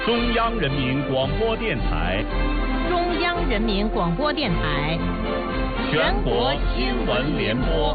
中央人民广播电台， 中央人民广播电台， 全国新闻联播。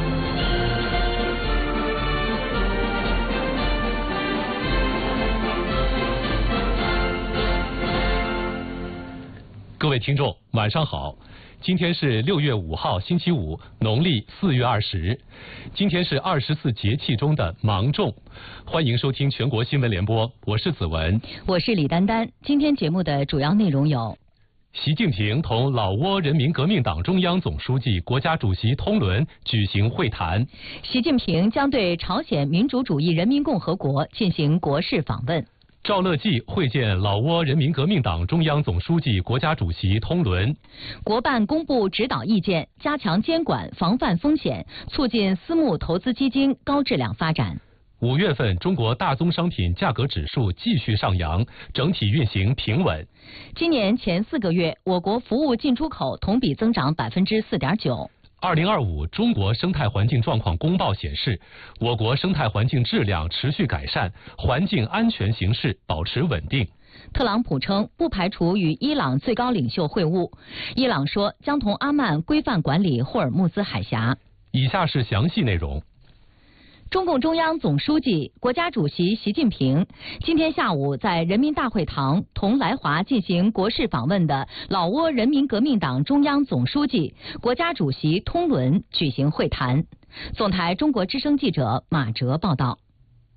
各位听众，晚上好。今天是6月5号，星期五，农历4月20。今天是24节气中的芒种。欢迎收听全国新闻联播，我是子文， 我是李丹丹。今天节目的主要内容有： 习近平同老挝人民革命党中央总书记、国家主席通伦举行会谈。 习近平将对朝鲜民主主义人民共和国进行国事访问。 赵乐际会见老挝人民革命党中央总书记、国家主席通伦。 国办公布指导意见，加强监管，防范风险，促进私募投资基金高质量发展。 5月份中国大宗商品价格指数继续上扬，整体运行平稳。 今年前4个月，我国服务进出口同比增长4.9%。 2025中国生态环境状况公报显示，我国生态环境质量持续改善，环境安全形势保持稳定。 特朗普称不排除与伊朗最高领袖会晤，伊朗说将同阿曼规范管理霍尔木兹海峡。 以下是详细内容。 中共中央总书记、国家主席习近平今天下午在人民大会堂同来华进行国事访问的老挝人民革命党中央总书记、国家主席通伦举行会谈。总台中国之声记者马哲报道。